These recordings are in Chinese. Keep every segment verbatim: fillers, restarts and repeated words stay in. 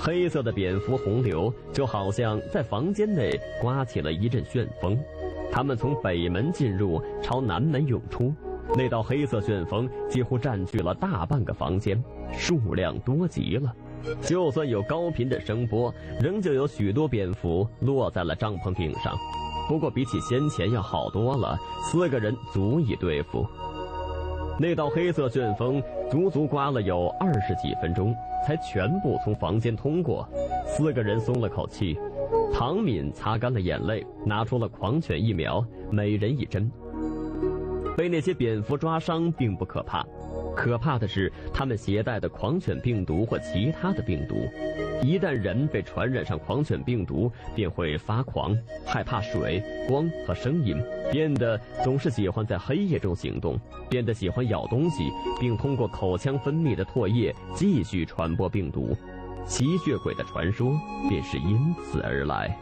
黑色的蝙蝠洪流就好像在房间内刮起了一阵旋风，它们从北门进入，朝南门涌出。那道黑色旋风几乎占据了大半个房间，数量多极了。就算有高频的声波，仍旧有许多蝙蝠落在了帐篷顶上。不过比起先前要好多了，四个人足以对付。那道黑色旋风足足刮了有二十几分钟，才全部从房间通过。四个人松了口气。唐敏擦干了眼泪，拿出了狂犬疫苗，每人一针。被那些蝙蝠抓伤并不可怕，可怕的是他们携带的狂犬病毒或其他的病毒。一旦人被传染上狂犬病毒，便会发狂，害怕水、光和声音，变得总是喜欢在黑夜中行动，变得喜欢咬东西，并通过口腔分泌的唾液继续传播病毒。吸血鬼的传说便是因此而来。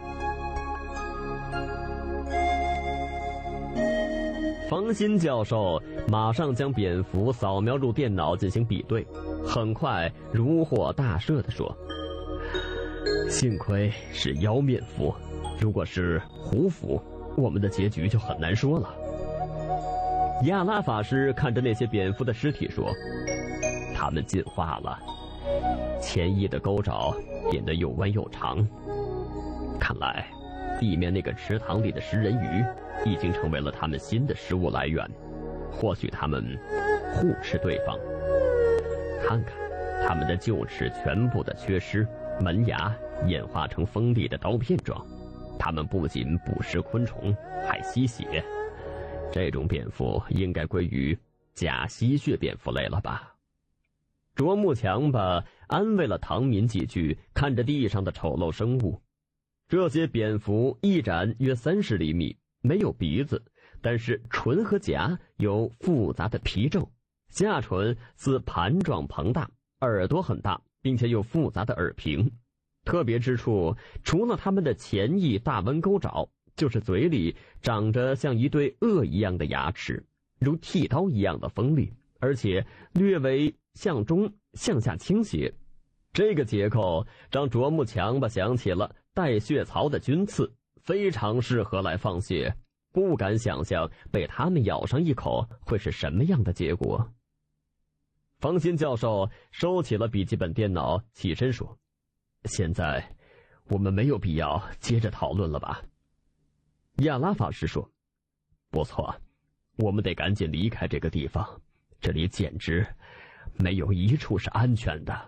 方心教授马上将蝙蝠扫描入电脑进行比对，很快如获大赦地说：幸亏是妖面蝠，如果是狐蝠，我们的结局就很难说了。亚拉法师看着那些蝙蝠的尸体说：它们进化了，前翼的钩爪变得又弯又长，看来地面那个池塘里的食人鱼已经成为了他们新的食物来源，或许他们互吃对方。看看他们的臼齿全部的缺失，门牙演化成锋利的刀片状。他们不仅捕食昆虫，还吸血。这种蝙蝠应该归于假吸血蝙蝠类了吧？啄木强吧安慰了唐敏几句，看着地上的丑陋生物。这些蝙蝠翼展约三十厘米，没有鼻子，但是唇和颊有复杂的皮皱，下唇似盘状膨大，耳朵很大，并且有复杂的耳屏。特别之处，除了它们的前翼大弯钩爪，就是嘴里长着像一对鳄一样的牙齿，如剃刀一样的锋利，而且略微向中向下倾斜。这个结构让啄木强吧想起了带血槽的军刺，非常适合来放血。不敢想象被他们咬上一口会是什么样的结果。方心教授收起了笔记本电脑，起身说：现在我们没有必要接着讨论了吧？亚拉法师说：不错，我们得赶紧离开这个地方，这里简直没有一处是安全的。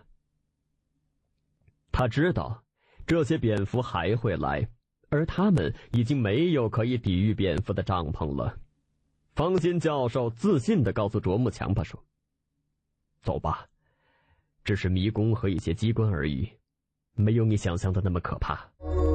他知道这些蝙蝠还会来，而他们已经没有可以抵御蝙蝠的帐篷了。方心教授自信地告诉啄木强吧说：走吧，只是迷宫和一些机关而已，没有你想象的那么可怕。